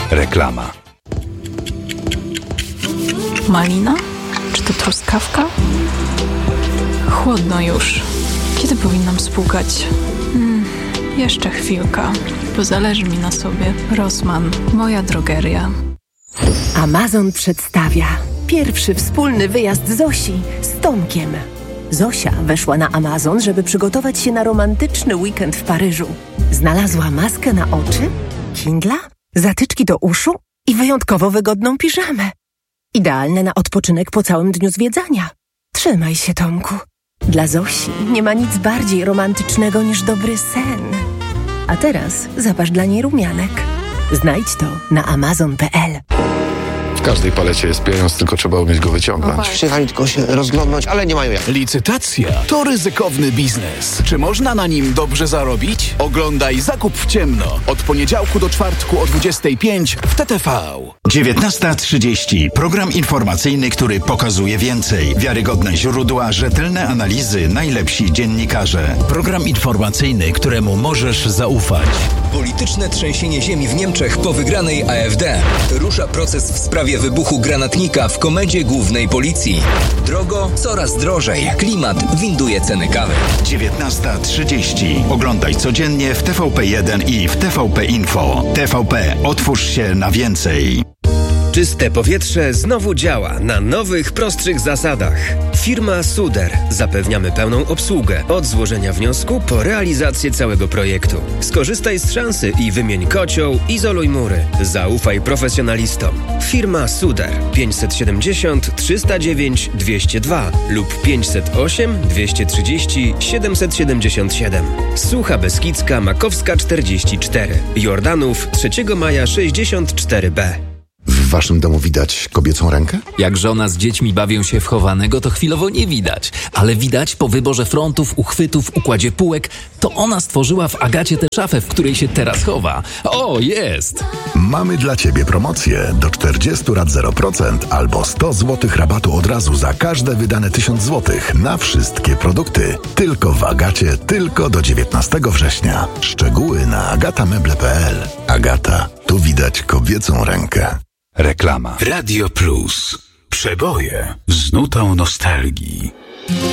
Reklama. Malina? Czy to truskawka? Chłodno już. Kiedy powinnam spłukać? Jeszcze chwilka, bo zależy mi na sobie. Rossmann, moja drogeria. Amazon przedstawia pierwszy wspólny wyjazd Zosi z Tomkiem. Zosia weszła na Amazon, żeby przygotować się na romantyczny weekend w Paryżu. Znalazła maskę na oczy, Kindla, zatyczki do uszu i wyjątkowo wygodną piżamę. Idealne na odpoczynek po całym dniu zwiedzania. Trzymaj się, Tomku. Dla Zosi nie ma nic bardziej romantycznego niż dobry sen. A teraz zapasz dla niej rumianek. Znajdź to na amazon.pl. W każdej palecie jest pieniądz, tylko trzeba umieć go wyciągnąć. Przyjechali tylko się rozglądnąć, ale nie mają jak. Licytacja to ryzykowny biznes. Czy można na nim dobrze zarobić? Oglądaj Zakup w ciemno od poniedziałku do czwartku o 25 w TTV. 19:30. Program informacyjny, który pokazuje więcej. Wiarygodne źródła, rzetelne analizy, najlepsi dziennikarze. Program informacyjny, któremu możesz zaufać. Polityczne trzęsienie ziemi w Niemczech po wygranej AfD. Rusza proces w sprawie wybuchu granatnika w Komendzie Głównej Policji. Drogo, coraz drożej. Klimat winduje ceny kawy. 19:30. Oglądaj codziennie w TVP1 i w TVP Info. TVP, otwórz się na więcej. Czyste powietrze znowu działa na nowych, prostszych zasadach. Firma Suder. Zapewniamy pełną obsługę od złożenia wniosku po realizację całego projektu. Skorzystaj z szansy i wymień kocioł, izoluj mury. Zaufaj profesjonalistom. Firma Suder 570 309 202 lub 508 230 777. Sucha Beskidzka Makowska 44. Jordanów 3 maja 64B. W waszym domu widać kobiecą rękę? Jak żona z dziećmi bawią się w chowanego, to chwilowo nie widać. Ale widać po wyborze frontów, uchwytów, układzie półek, to ona stworzyła w Agacie tę szafę, w której się teraz chowa. O, jest! Mamy dla ciebie promocję. Do 40 lat 0% albo 100 zł rabatu od razu za każde wydane 1000 zł na wszystkie produkty. Tylko w Agacie, tylko do 19 września. Szczegóły na agatameble.pl. Agata, tu widać kobiecą rękę. Reklama. Radio Plus. Przeboje z nutą nostalgii.